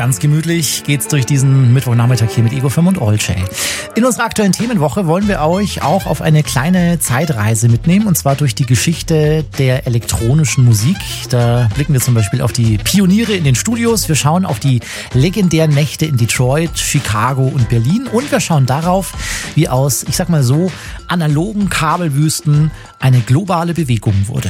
Ganz gemütlich geht's durch diesen Mittwochnachmittag hier mit Ego Firm und Olcay. In unserer aktuellen Themenwoche wollen wir euch auch auf eine kleine Zeitreise mitnehmen, und zwar durch die Geschichte der elektronischen Musik. Da blicken wir zum Beispiel auf die Pioniere in den Studios, wir schauen auf die legendären Nächte in Detroit, Chicago und Berlin und wir schauen darauf, wie aus, ich sag mal so, analogen Kabelwüsten eine globale Bewegung wurde.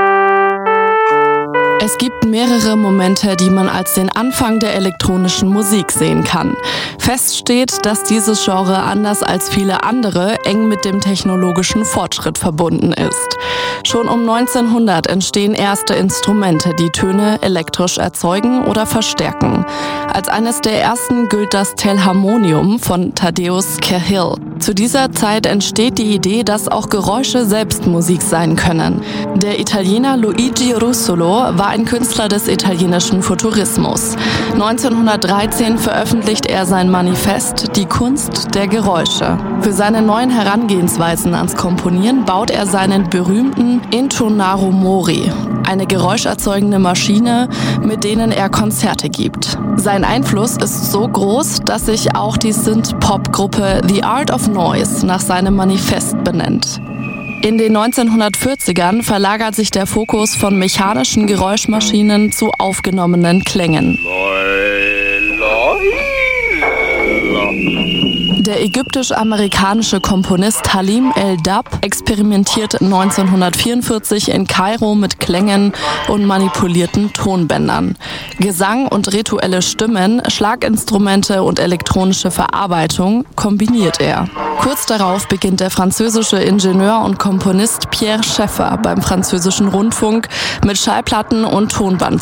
Es gibt mehrere Momente, die man als den Anfang der elektronischen Musik sehen kann. Fest steht, dass dieses Genre anders als viele andere eng mit dem technologischen Fortschritt verbunden ist. Schon um 1900 entstehen erste Instrumente, die Töne elektrisch erzeugen oder verstärken. Als eines der ersten gilt das Telharmonium von Thaddeus Cahill. Zu dieser Zeit entsteht die Idee, dass auch Geräusche selbst Musik sein können. Der Italiener Luigi Russolo war ein Künstler des italienischen Futurismus. 1913 veröffentlicht er sein Manifest Die Kunst der Geräusche. Für seine neuen Herangehensweisen ans Komponieren baut er seinen berühmten Intonaro Mori, eine geräuscherzeugende Maschine, mit denen er Konzerte gibt. Sein Einfluss ist so groß, dass sich auch die Synth-Pop-Gruppe The Art of Noise nach seinem Manifest benennt. In den 1940ern verlagert sich der Fokus von mechanischen Geräuschmaschinen zu aufgenommenen Klängen. Der ägyptisch-amerikanische Komponist Halim El-Dab experimentiert 1944 in Kairo mit Klängen und manipulierten Tonbändern. Gesang und rituelle Stimmen, Schlaginstrumente und elektronische Verarbeitung kombiniert er. Kurz darauf beginnt der französische Ingenieur und Komponist Pierre Schaeffer beim französischen Rundfunk mit Schallplatten und Tonband